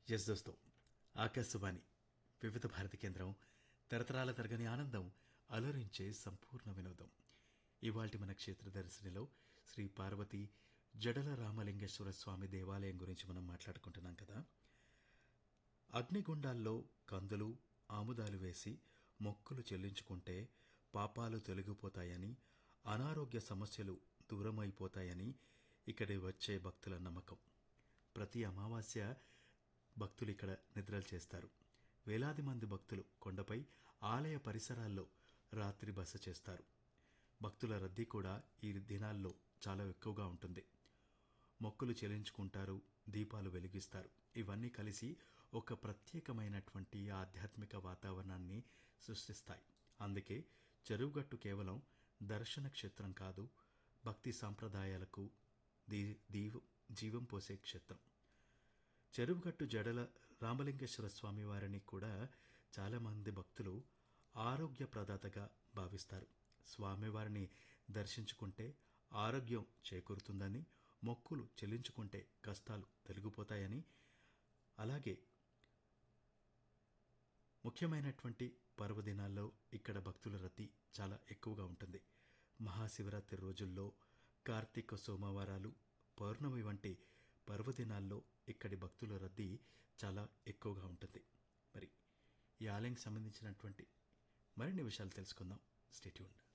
Yes దోస్తో Akashvani వివిధ భారతి కేంద్రం తరతరాల తరగని ఆనందం అలరించే సంపూర్ణ వినోదం. ఇవాల్టి మన క్షేత్ర దర్శనిలో శ్రీ పార్వతి జడల రామలింగేశ్వర స్వామి దేవాలయం గురించి మనం మాట్లాడుకుంటున్నాం కదా. అగ్నిగుండాల్లో కందులు ఆముదాలు వేసి మొక్కులు చెల్లించుకుంటే పాపాలు తొలగిపోతాయని, అనారోగ్య సమస్యలు దూరమైపోతాయని ఇక్కడి వచ్చే భక్తుల నమ్మకం. ప్రతి అమావాస్య భక్తులు ఇక్కడ నిద్రలు చేస్తారు. వేలాది మంది భక్తులు కొండపై ఆలయ పరిసరాల్లో రాత్రి బస చేస్తారు. భక్తుల రద్దీ కూడా ఈ దినాల్లో చాలా ఎక్కువగా ఉంటుంది. మొక్కులు చెల్లించుకుంటారు, దీపాలు వెలిగిస్తారు. ఇవన్నీ కలిసి ఒక ప్రత్యేకమైనటువంటి ఆధ్యాత్మిక వాతావరణాన్ని సృష్టిస్తాయి. అందుకే చెరువుగట్టు కేవలం దర్శన క్షేత్రం కాదు, భక్తి సాంప్రదాయాలకు జీవం పోసే క్షేత్రం. చెరువుగట్టు జడల రామలింగేశ్వర స్వామి వారిని కూడా చాలామంది భక్తులు ఆరోగ్య ప్రదాతగా భావిస్తారు. స్వామివారిని దర్శించుకుంటే ఆరోగ్యం చేకూరుతుందని, మొక్కులు చెల్లించుకుంటే కష్టాలు తొలగిపోతాయని, అలాగే ముఖ్యమైనటువంటి పర్వదినాల్లో ఇక్కడ భక్తుల రద్దీ చాలా ఎక్కువగా ఉంటుంది. మహాశివరాత్రి రోజుల్లో, కార్తీక సోమవారాలు, పౌర్ణమి వంటి పర్వదినాల్లో ఇక్కడి భక్తుల రద్దీ చాలా ఎక్కువగా ఉంటుంది. మరి ఈ ఆలయానికి సంబంధించినటువంటి మరిన్ని విషయాలు తెలుసుకుందాం. Stay tuned.